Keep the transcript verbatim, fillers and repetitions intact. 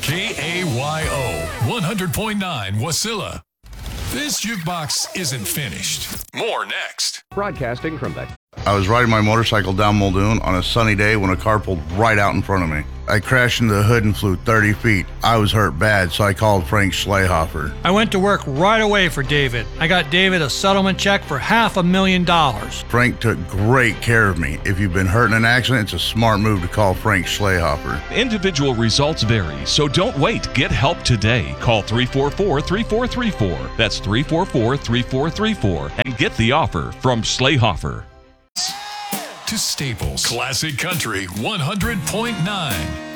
K A Y O, one hundred point nine Wasilla. This jukebox isn't finished. More next. Broadcasting from the... I was riding my motorcycle down Muldoon on a sunny day when a car pulled right out in front of me. I crashed into the hood and flew thirty feet. I was hurt bad, so I called Frank Schlehofer. I went to work right away for David. I got David a settlement check for half a million dollars. Frank took great care of me. If you've been hurt in an accident, it's a smart move to call Frank Schlehofer. Individual results vary, so don't wait. Get help today. Call three four four, three four three four. That's three four four, three four three four. And get the offer from Schlehofer. To Staples Classic Country one hundred point nine.